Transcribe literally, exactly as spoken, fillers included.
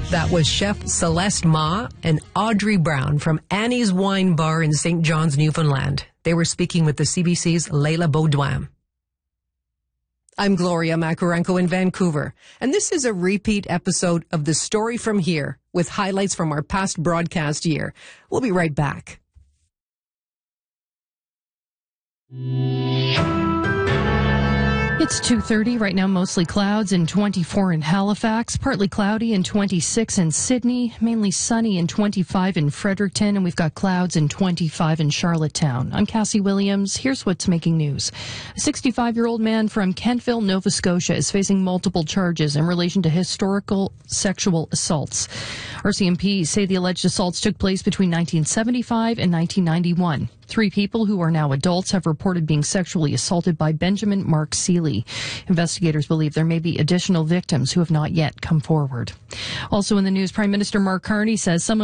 That was Chef Celeste Ma and Audrey Brown from Annie's Wine Bar in Saint John's, Newfoundland. They were speaking with the C B C's Leila Baudouin. I'm Gloria Macarenko in Vancouver, and this is a repeat episode of The Story From Here with highlights from our past broadcast year. We'll be right back. It's two thirty right now, mostly clouds and twenty-four in Halifax, partly cloudy and twenty-six in Sydney, mainly sunny and twenty-five in Fredericton, and we've got clouds and twenty-five in Charlottetown. I'm Cassie Williams. Here's what's making news. A sixty-five-year-old man from Kentville, Nova Scotia is facing multiple charges in relation to historical sexual assaults. R C M P say the alleged assaults took place between nineteen seventy-five and nineteen ninety-one. Three people who are now adults have reported being sexually assaulted by Benjamin Mark Seeley. Investigators believe there may be additional victims who have not yet come forward. Also in the news, Prime Minister Mark Carney says someone